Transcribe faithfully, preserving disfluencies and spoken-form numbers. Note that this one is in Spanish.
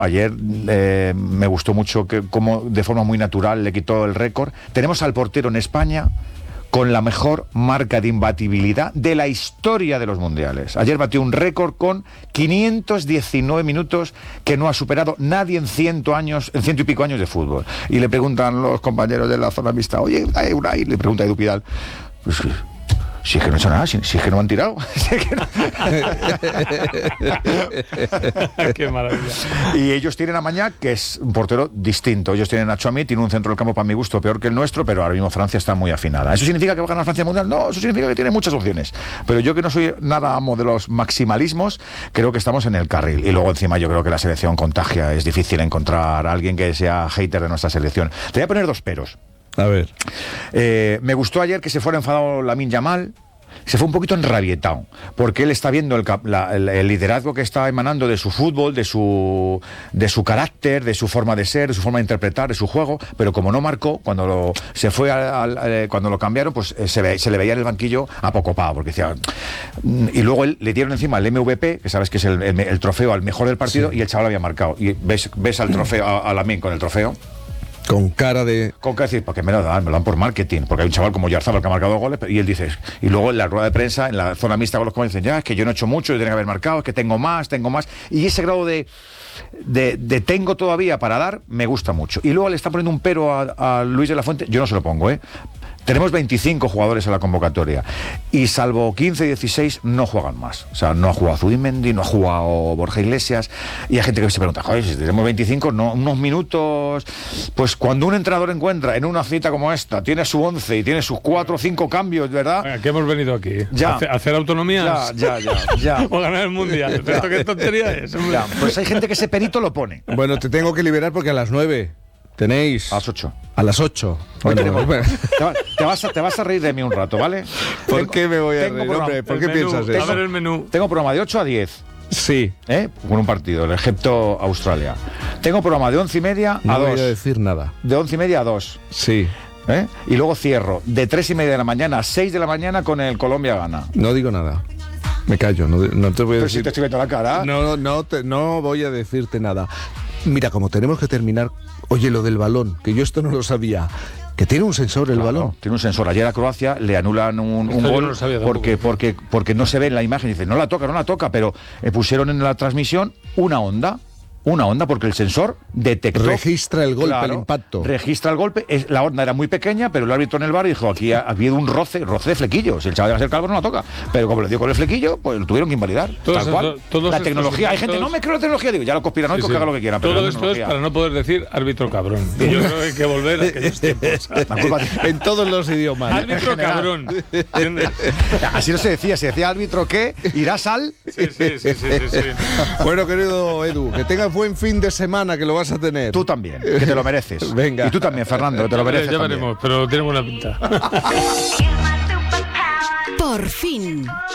Ayer eh, me gustó mucho que cómo de forma muy natural le quitó el récord. Tenemos al portero en España con la mejor marca de imbatibilidad de la historia de los mundiales. Ayer batió un récord con quinientos diecinueve minutos que no ha superado nadie en ciento años, en ciento y pico años de fútbol. Y le preguntan los compañeros de la zona mixta, oye, Unai, le pregunta a Edu Pidal, pues, si es que no he hecho nada, si, si es que no me han tirado. Si es que no... Qué maravilla. Y ellos tienen a Mañac, que es un portero distinto. Ellos tienen a Tchouaméni, tiene un centro del campo para mi gusto peor que el nuestro, pero ahora mismo Francia está muy afinada. ¿Eso significa que va a ganar Francia Mundial? No, eso significa que tiene muchas opciones. Pero yo, que no soy nada amo de los maximalismos, creo que estamos en el carril. Y luego encima yo creo que la selección contagia. Es difícil encontrar a alguien que sea hater de nuestra selección. Te voy a poner dos peros. A ver. Eh, me gustó ayer que se fuera enfadado Lamine Yamal. Se fue un poquito enrabietado, porque él está viendo el, la, el, el liderazgo que está emanando de su fútbol, de su, de su carácter, de su forma de ser, de su forma de interpretar, de su juego, pero como no marcó, cuando lo, se fue a, a, a, cuando lo cambiaron, pues eh, se, ve, se le veía en el banquillo apocopado, porque decía... Y luego él, le dieron encima el M V P, que sabes que es el, el, el trofeo al mejor del partido, sí. Y el chaval había marcado. Y ves, ves al trofeo, a, a Lamine con el trofeo. Con cara de... Con cara de decir, porque me lo dan, me lo dan por marketing, porque hay un chaval como Yarzabal que ha marcado goles, y él dice, y luego en la rueda de prensa, en la zona mixta con los comentarios, dicen, ya, es que yo no he hecho mucho, yo tenía que haber marcado, es que tengo más, tengo más, y ese grado de, de, de tengo todavía para dar, me gusta mucho. Y luego le está poniendo un pero a, a Luis de la Fuente, yo no se lo pongo, ¿eh? Tenemos veinticinco jugadores en la convocatoria y salvo quince, dieciséis no juegan más. O sea, no ha jugado Zubimendi, no ha jugado Borja Iglesias, y hay gente que se pregunta, joder, si tenemos veinticinco, no, unos minutos... Pues cuando un entrenador encuentra en una cita como esta, tiene su once y tiene sus cuatro o cinco cambios, ¿verdad? Venga, ¿qué hemos venido aquí? Ya. ¿Hacer, hacer autonomías? Ya, ya, ya, ya. O ganar el mundial. ¿Esto qué tontería es? Ya, pues hay gente que ese perito lo pone. Bueno, te tengo que liberar porque a las nueve... Tenéis... A las ocho. A las ocho. Bueno, Tenemos... te, va, te, vas a, te vas a reír de mí un rato, ¿vale? ¿Por tengo, qué me voy a reír? Programa, Hombre, ¿por qué menú, piensas a eso? ver el menú. Tengo programa de ocho a diez. Sí. ¿Eh? Con un partido, el Egipto-Australia. Tengo programa de once y media no a dos. No voy a decir nada. De once y media a dos. Sí. ¿Eh? Y luego cierro de tres y media de la mañana a seis de la mañana con el Colombia-Ghana. No digo nada. Me callo, no, no te voy a Pero decir... si te estoy viendo la cara. No, no, te, no voy a decirte nada. Mira, como tenemos que terminar... Oye, lo del balón, que yo esto no lo sabía... Que tiene un sensor el Claro, balón. Tiene un sensor. Ayer a Croacia le anulan un, un gol no lo porque, porque, porque no se ve en la imagen. Dice, no la toca, no la toca, pero eh, pusieron en la transmisión una onda. Una onda porque el sensor detectó... Registra el golpe, claro, el impacto. Registra el golpe. Es, la onda era muy pequeña, pero el árbitro en el bar dijo, aquí ha, ha habido un roce, roce de flequillos. El chaval de hacer calvo no la toca. Pero como le dio con el flequillo, pues lo tuvieron que invalidar. Todos tal cual. estos, todos la estos tecnología, hay gente, todos... no me creo la tecnología, digo, ya los conspiranoicos sí, sí. que hagan lo que quieran. Pero todo esto es para no poder decir árbitro cabrón. Y yo creo que hay que volver a aquellos tiempos. En todos los idiomas. Árbitro cabrón. ¿Entiendes? Así no se decía, se decía árbitro que irás al... Sí, sí, sí, sí, sí, sí. Bueno, querido Edu, que tengas buen fin de semana. Que lo vas a tener. Tú también, que te lo mereces. Venga. Y tú también, Fernando, que te lo mereces. Ya también. veremos, pero tiene buena pinta. Por fin.